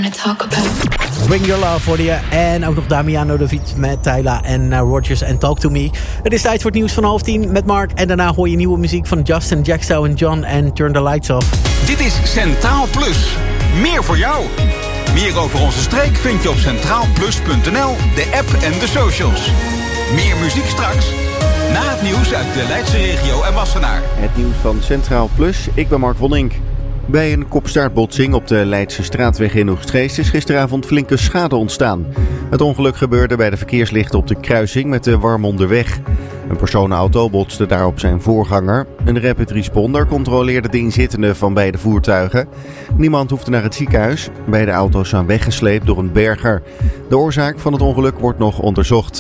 wanna talk about. Bring Your Love voor je. En ook nog Damiano David met Tyla en Rogers en Talk To Me. Het is tijd voor het nieuws van 9:30 met Mark. En daarna hoor je nieuwe muziek van Justin, Jackstow en John en Turn the Lights Off. Dit is Centraal Plus. Meer voor jou. Meer over onze streek vind je op centraalplus.nl, de app en de socials. Meer muziek straks. Na het nieuws uit de Leidse regio en Wassenaar. Het nieuws van Centraal Plus, ik ben Mark Vonink. Bij een kopstaartbotsing op de Leidse straatweg in Oegstgeest is gisteravond flinke schade ontstaan. Het ongeluk gebeurde bij de verkeerslichten op de kruising met de Warmonderweg. Een personenauto botste daar op zijn voorganger. Een rapid responder controleerde de inzittenden van beide voertuigen. Niemand hoefde naar het ziekenhuis. Beide auto's zijn weggesleept door een berger. De oorzaak van het ongeluk wordt nog onderzocht.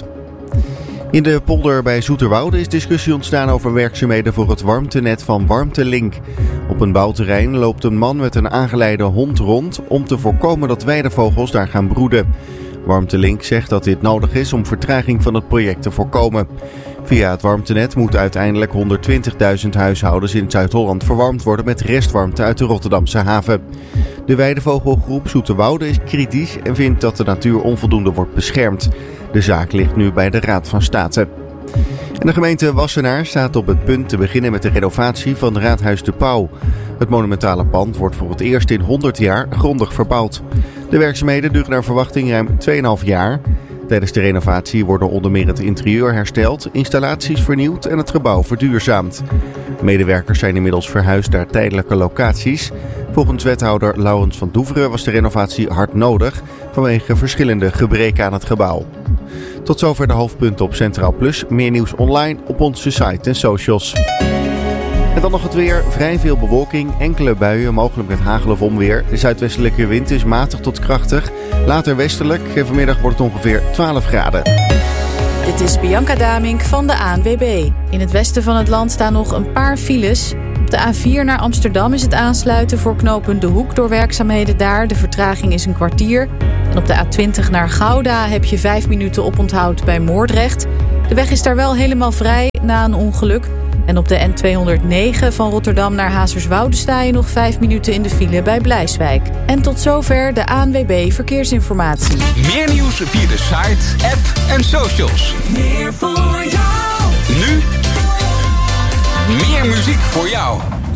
In de polder bij Zoeterwoude is discussie ontstaan over werkzaamheden voor het warmtenet van Warmtelink. Op een bouwterrein loopt een man met een aangeleide hond rond om te voorkomen dat weidevogels daar gaan broeden. Warmtelink zegt dat dit nodig is om vertraging van het project te voorkomen. Via het warmtenet moeten uiteindelijk 120.000 huishoudens in Zuid-Holland verwarmd worden met restwarmte uit de Rotterdamse haven. De weidevogelgroep Zoeterwoude is kritisch en vindt dat de natuur onvoldoende wordt beschermd. De zaak ligt nu bij de Raad van State. En de gemeente Wassenaar staat op het punt te beginnen met de renovatie van Raadhuis de Pauw. Het monumentale pand wordt voor het eerst in 100 jaar grondig verbouwd. De werkzaamheden duren naar verwachting ruim 2,5 jaar. Tijdens de renovatie worden onder meer het interieur hersteld, installaties vernieuwd en het gebouw verduurzaamd. Medewerkers zijn inmiddels verhuisd naar tijdelijke locaties. Volgens wethouder Laurens van Doeveren was de renovatie hard nodig vanwege verschillende gebreken aan het gebouw. Tot zover de hoofdpunten op Centraal Plus. Meer nieuws online op onze site en socials. En dan nog het weer. Vrij veel bewolking, enkele buien, mogelijk met hagel of onweer. De zuidwestelijke wind is matig tot krachtig. Later westelijk en vanmiddag wordt het ongeveer 12 graden. Dit is Bianca Damink van de ANWB. In het westen van het land staan nog een paar files. Op de A4 naar Amsterdam is het aansluiten voor knooppunt De Hoek door werkzaamheden daar. De vertraging is een kwartier. En op de A20 naar Gouda heb je 5 minuten oponthoud bij Moordrecht. De weg is daar wel helemaal vrij na een ongeluk. En op de N209 van Rotterdam naar Hazerswoude sta je nog 5 minuten in de file bij Blijswijk. En tot zover de ANWB Verkeersinformatie. Meer nieuws via de site, app en socials. Meer voor jou. Nu meer muziek voor jou.